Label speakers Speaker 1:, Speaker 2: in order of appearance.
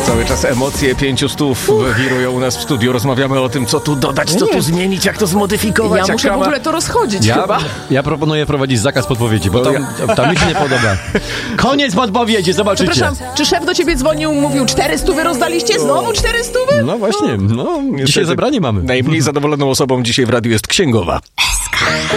Speaker 1: Cały czas emocje 500 wirują u nas w studiu. Rozmawiamy o tym, co tu dodać, co tu zmienić, jak to zmodyfikować.
Speaker 2: Ja muszę w ogóle to rozchodzić chyba.
Speaker 3: Ja proponuję wprowadzić zakaz podpowiedzi, bo tam mi się nie podoba. Koniec podpowiedzi, zobaczycie.
Speaker 2: Przepraszam, czy szef do ciebie dzwonił, mówił 400 rozdaliście? Znowu 400?
Speaker 3: No właśnie, dzisiaj zebranie mamy.
Speaker 1: Najmniej zadowoloną osobą dzisiaj w radiu jest księgowa.